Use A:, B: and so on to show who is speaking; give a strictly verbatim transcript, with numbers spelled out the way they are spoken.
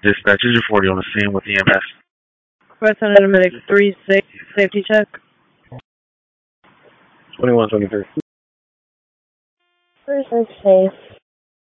A: Dispatch, is your forty on the scene with E M S.
B: Representative Medic three six, safety check.
A: twenty-one twenty-three.
B: three six safe.